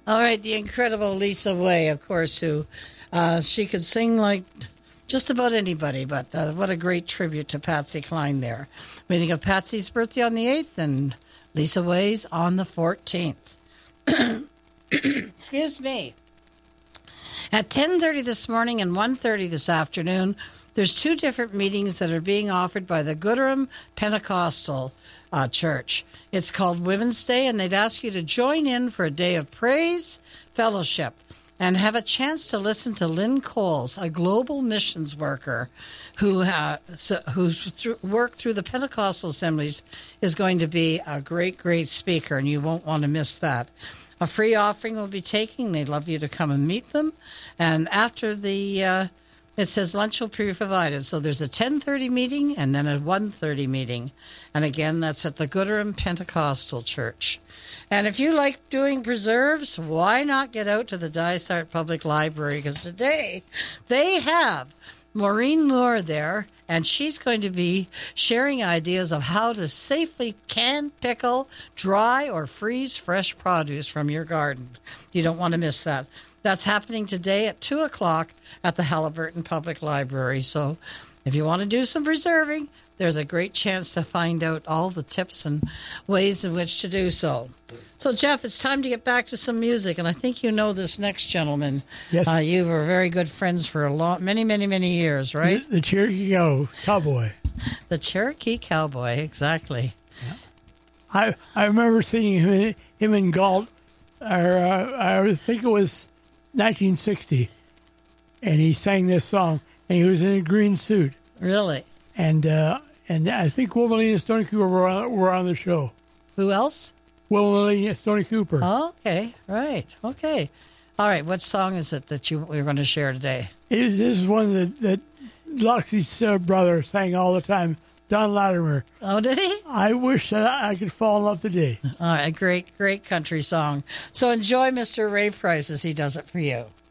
All right, the incredible Lisa Way, of course, who she could sing like just about anybody, but what a great tribute to Patsy Cline there. We think of Patsy's birthday on the 8th and Lisa Way's on the 14th. Excuse me. At 10:30 this morning and 1:30 this afternoon, there's two different meetings that are being offered by the Gooderham Pentecostal Church. It's called Women's Day, and they'd ask you to join in for a day of praise, fellowship, and have a chance to listen to Lynn Coles, a global missions worker who's worked through the Pentecostal assemblies, is going to be a great, great speaker, and you won't want to miss that. A free offering will be taken. They'd love you to come and meet them. And after the, it says lunch will be provided. So there's a 10:30 meeting and then a 1:30 meeting. And again, that's at the Gooderham Pentecostal Church. And if you like doing preserves, why not get out to the Dysart Public Library? Because today they have Maureen Moore there, and she's going to be sharing ideas of how to safely can, pickle, dry, or freeze fresh produce from your garden. You don't want to miss that. That's happening today at 2 o'clock at the Haliburton Public Library. So if you want to do some preserving, there's a great chance to find out all the tips and ways in which to do so. So, Jeff, it's time to get back to some music, and I think you know this next gentleman. Yes. You were very good friends for many, many, many years, right? The Cherokee Cowboy. The Cherokee Cowboy, exactly. Yeah. I remember seeing him in Galt, I think it was 1960, and he sang this song, and he was in a green suit. Really? And I think Wilmalina and Stony Cooper were on the show. Who else? Wilmalina and Stony Cooper. Oh, okay, right, okay. All right, what song is it that we're going to share today? This is one that Loxie's brother sang all the time, Don Latimer. Oh, did he? I wish that I could fall in love today. All right, great, great country song. So enjoy Mr. Ray Price as he does it for you.